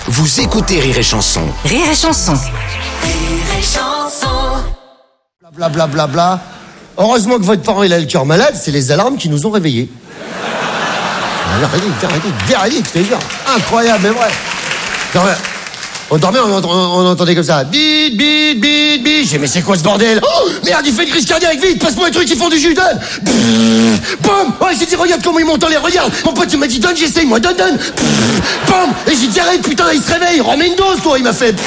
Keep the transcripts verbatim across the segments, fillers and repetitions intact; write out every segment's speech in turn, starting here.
Vous écoutez Rire et Chanson. Rire et Chanson. Rire et Chanson. Bla bla bla bla. Heureusement que votre parent il a le cœur malade, c'est les alarmes qui nous ont réveillés. Véridique, véridique, véridique, je te jure. Incroyable, mais vrai. Non, mais, on dormait, on, entend, on entendait comme ça. Bit, bit, bit, bit. J'ai dit, mais c'est quoi ce bordel? Oh, merde, il fait une crise cardiaque, vite, passe-moi les trucs qui font du jus, donne. Boum. Ouais, j'ai dit, regarde comment il monte en l'air, regarde. Mon pote, il m'a dit, donne, j'essaye, moi, donne, donne. Boum. Et j'ai dit, arrête, putain, il se réveille, remets une dose, toi, il m'a fait.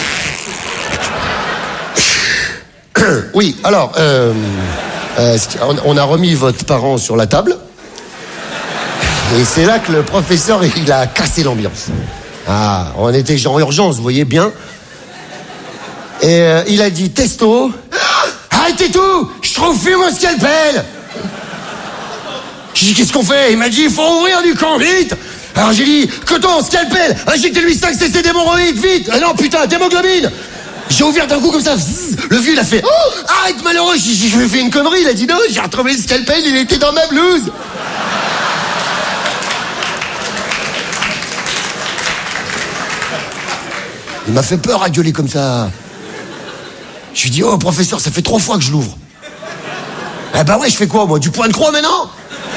Oui, alors, euh, euh, on a remis votre parent sur la table. Et c'est là que le professeur, il a cassé l'ambiance. Ah, on était genre urgence, vous voyez bien. Et euh, il a dit, testo, arrêtez tout, je trouve plus mon scalpel. J'ai dit, qu'est-ce qu'on fait? Il m'a dit, il faut ouvrir du camp, vite. Alors j'ai dit, coton, scalpel, injectez-lui cinq cc d'hémorroïdes, vite. Ah non, putain, d'hémoglobine. J'ai ouvert d'un coup comme ça, zzz, le vieux il a fait, oh, arrête malheureux, j'ai dit, je lui ai fait une connerie. Il a dit, non, j'ai retrouvé le scalpel, il était dans ma blouse. Il m'a fait peur à gueuler comme ça. Je lui ai dit, oh professeur, ça fait trois fois que je l'ouvre. Eh ben ouais, je fais quoi moi? Du point de croix maintenant?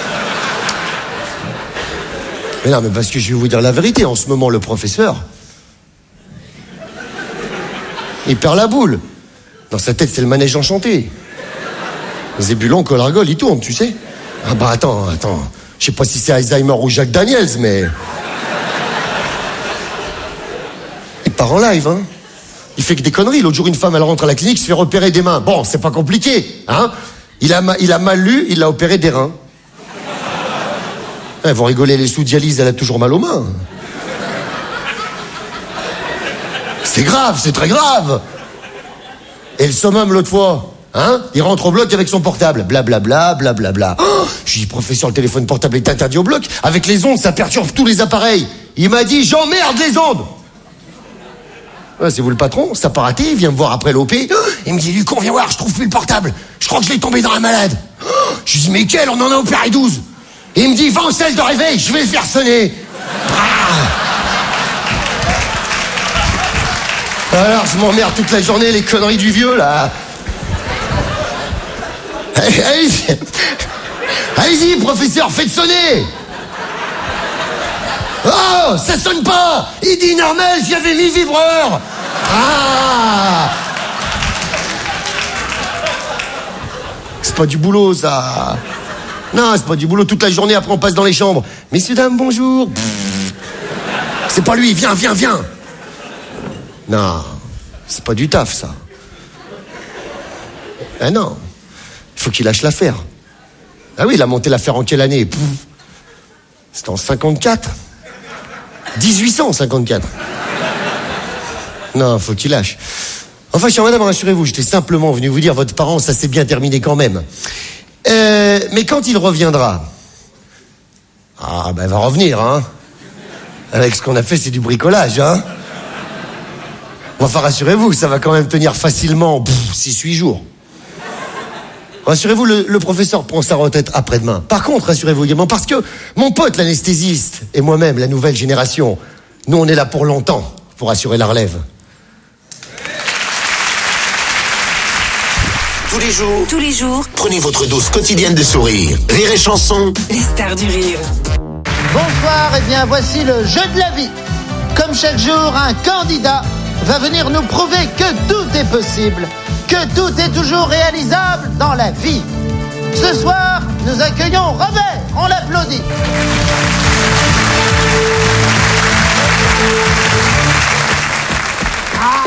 Mais non, mais parce que je vais vous dire la vérité, en ce moment le professeur, il perd la boule. Dans sa tête c'est le manège enchanté. Zébulon, Colargol, il tourne, tu sais. Ah bah attends, attends. Je sais pas si c'est Alzheimer ou Jacques Daniels, mais... Il part en live, hein. Il fait que des conneries. L'autre jour, une femme, elle rentre à la clinique, se fait repérer des mains. Bon, c'est pas compliqué, hein. Il a, ma... il a mal lu, il l'a opéré des reins. Eh, vous rigolez, les sous-dialyses, elle a toujours mal aux mains. C'est grave, c'est très grave. Et le summum, l'autre fois, hein, il rentre au bloc avec son portable. Blablabla, blablabla. Bla, bla. Oh, je lui dis, professeur, le téléphone portable est interdit au bloc. Avec les ondes, ça perturbe tous les appareils. Il m'a dit, j'emmerde les ondes. Ouais, c'est vous le patron, ça part raté, il vient me voir après l'O P. Il me dit, Lucon, viens voir, je trouve plus le portable. Je crois que je l'ai tombé dans la malade. Je lui dis, mais quel, on en a opéré douze. Et il me dit, va en salle de réveil, je vais le faire sonner. Ah. Alors, je m'emmerde toute la journée, les conneries du vieux, là. Allez-y, allez-y, professeur, faites sonner. Oh, ça sonne pas. Il dit normal, j'y avais mis vibreur. Ah. C'est pas du boulot, ça. Non, c'est pas du boulot. Toute la journée, après, on passe dans les chambres. Messieurs, dames, bonjour. C'est pas lui, viens, viens, viens. Non, c'est pas du taf, ça. Ah non, il faut qu'il lâche l'affaire. Ah oui, il a monté l'affaire en quelle année? C'était en cinquante-quatre. dix-huit cent cinquante-quatre. Non, faut qu'il lâche. Enfin, chère madame, rassurez-vous, j'étais simplement venu vous dire, votre parent, ça s'est bien terminé quand même. Euh, mais quand il reviendra... Ah, ben, il va revenir, hein. Avec ce qu'on a fait, c'est du bricolage, hein. Enfin, rassurez-vous, ça va quand même tenir facilement six huit jours. Rassurez-vous, le, le professeur prend sa retraite après-demain. Par contre, rassurez-vous également, parce que mon pote, l'anesthésiste, et moi-même, la nouvelle génération, nous, on est là pour longtemps, pour assurer la relève. Tous les jours, Tous les jours, prenez votre dose quotidienne de sourire. Rire et Chanson. les stars du rire. Bonsoir, et bien voici le jeu de la vie. Comme chaque jour, un candidat va venir nous prouver que tout est possible, que tout est toujours réalisable dans la vie. Ce soir, nous accueillons Robert, on l'applaudit. Ah.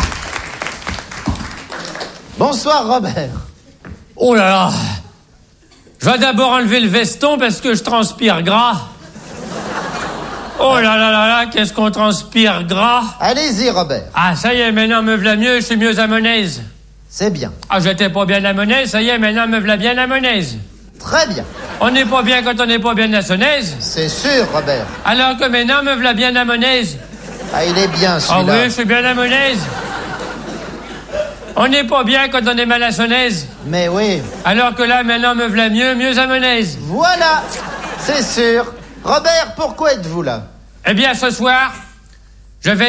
Bonsoir Robert. Oh là là. Je vais d'abord enlever le veston parce que je transpire gras. Oh là là là là, qu'est-ce qu'on transpire gras. Allez-y Robert. Ah, ça y est, maintenant me v'là mieux, je suis mieux à mon aise. C'est bien. Ah, j'étais pas bien à mon aise, ça y est, maintenant me v'là bien à mon aise. Très bien. On n'est pas bien quand on n'est pas bien à son aise. C'est sûr Robert. Alors que maintenant me v'là bien à mon aise. Ah, il est bien Ah celui-là. oui, je suis bien à mon aise. On n'est pas bien quand on est mal à son aise. Mais oui. Alors que là, maintenant me v'là mieux, mieux à mon aise. Voilà, c'est sûr. Robert, pourquoi êtes-vous là? Eh bien, ce soir, je vais